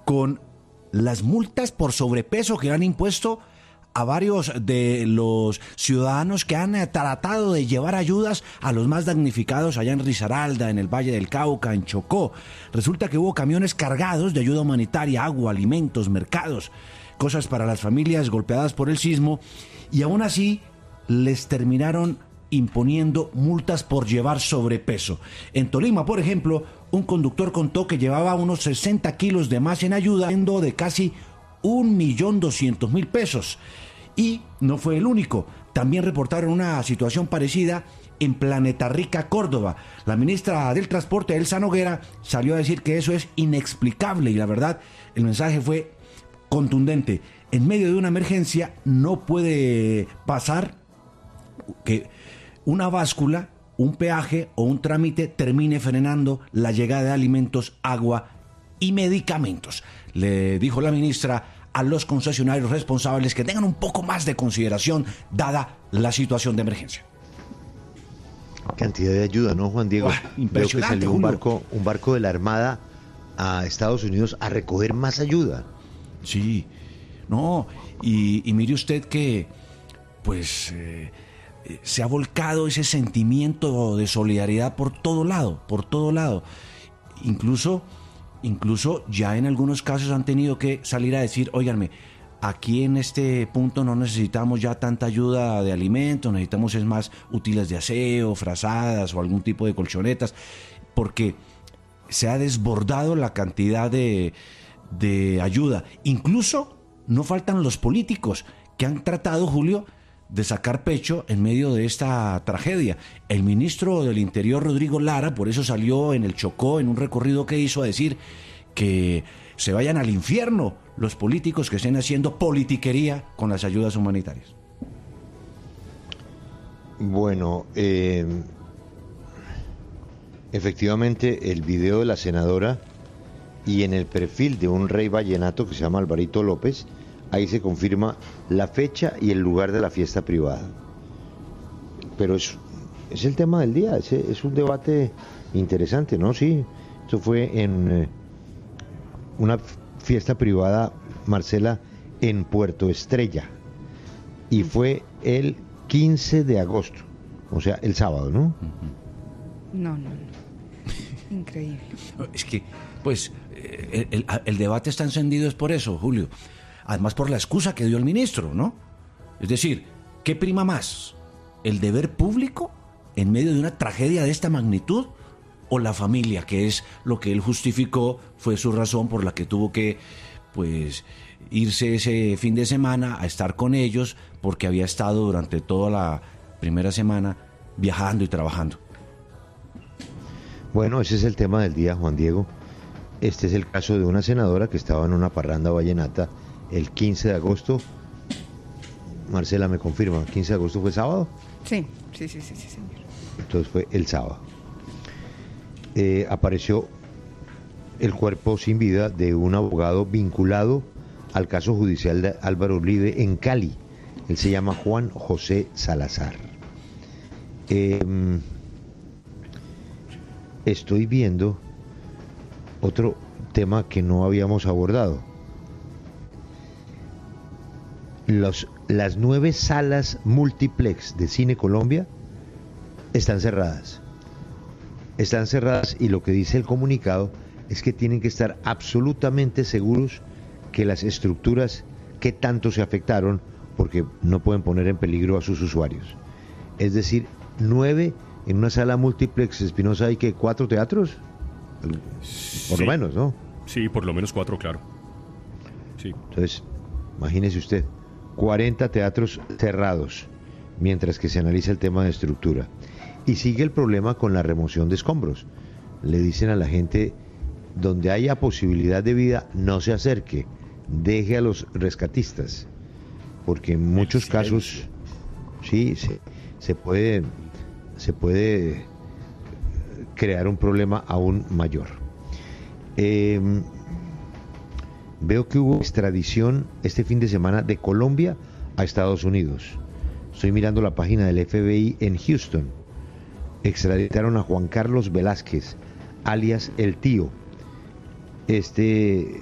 con las multas por sobrepeso que han impuesto a varios de los ciudadanos que han tratado de llevar ayudas a los más damnificados allá en Risaralda, en el Valle del Cauca, en Chocó. Resulta que hubo camiones cargados de ayuda humanitaria, agua, alimentos, mercados, cosas para las familias golpeadas por el sismo, y aún así les terminaron imponiendo multas por llevar sobrepeso. En Tolima, por ejemplo, un conductor contó que llevaba unos 60 kilos de más en ayuda, siendo de casi 1.200.000 pesos. Y no fue el único. También reportaron una situación parecida en Planeta Rica, Córdoba. La ministra del Transporte, Elsa Noguera, salió a decir que eso es inexplicable, y la verdad, el mensaje fue contundente. En medio de una emergencia no puede pasar que una báscula, un peaje o un trámite termine frenando la llegada de alimentos, agua y medicamentos. Le dijo la ministra a los concesionarios responsables que tengan un poco más de consideración dada la situación de emergencia. Cantidad de ayuda, ¿no, Juan Diego? Impresionante. Veo que salió un barco de la Armada a Estados Unidos a recoger más ayuda. Sí, no, y mire usted que pues se ha volcado ese sentimiento de solidaridad por todo lado. Incluso ya en algunos casos han tenido que salir a decir, óiganme, aquí en este punto no necesitamos ya tanta ayuda de alimentos, necesitamos es más útiles de aseo, frazadas o algún tipo de colchonetas, porque se ha desbordado la cantidad de ayuda. Incluso no faltan los políticos que han tratado, Julio, de sacar pecho en medio de esta tragedia. El ministro del Interior, Rodrigo Lara, por eso salió en el Chocó, en un recorrido que hizo, a decir que se vayan al infierno los políticos que estén haciendo politiquería con las ayudas humanitarias. Bueno, efectivamente el video de la senadora y en el perfil de un rey vallenato que se llama Alvarito López, ahí se confirma la fecha y el lugar de la fiesta privada. Pero es el tema del día, es un debate interesante, ¿no? Sí, esto fue en una fiesta privada, Marcela, en Puerto Estrella, y fue el 15 de agosto, o sea, el sábado, ¿no? No. Increíble. Es que, pues, el debate está encendido es por eso, Julio. Además por la excusa que dio el ministro, ¿no? Es decir, ¿qué prima más? ¿El deber público en medio de una tragedia de esta magnitud? ¿O la familia, que es lo que él justificó, fue su razón por la que tuvo que, pues, irse ese fin de semana a estar con ellos, porque había estado durante toda la primera semana viajando y trabajando? Bueno, ese es el tema del día, Juan Diego. Este es el caso de una senadora que estaba en una parranda vallenata el 15 de agosto. Marcela me confirma, ¿el 15 de agosto fue sábado? Sí, señor. Entonces fue el sábado. Apareció el cuerpo sin vida de un abogado vinculado al caso judicial de Álvaro Uribe en Cali. Él se llama Juan José Salazar. Estoy viendo otro tema que no habíamos abordado. Las 9 salas multiplex de Cine Colombia están cerradas. Y lo que dice el comunicado es que tienen que estar absolutamente seguros que las estructuras que tanto se afectaron, porque no pueden poner en peligro a sus usuarios. Es decir, 9 en una sala multiplex. Espinosa, ¿hay que 4 teatros? Por lo menos, ¿no? Sí, por lo menos 4, claro. Sí. Entonces, imagínese usted, 40 teatros cerrados, mientras que se analiza el tema de estructura. Y sigue el problema con la remoción de escombros. Le dicen a la gente, donde haya posibilidad de vida, no se acerque, deje a los rescatistas, porque en muchos casos sí se puede crear un problema aún mayor. Veo que hubo extradición este fin de semana de Colombia a Estados Unidos. Estoy mirando la página del FBI en Houston. Extraditaron a Juan Carlos Velázquez, alias El Tío. Este